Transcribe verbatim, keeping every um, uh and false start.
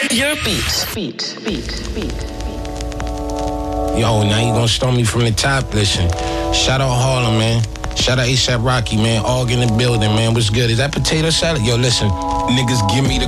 Your beats. Beat, beat, beat. Yo, now you gonna storm me from the top? Listen, shout out Harlem, man. Shout out ASAP Rocky, man. All in the building, man. What's good? Is that potato salad? Yo, listen, niggas give me the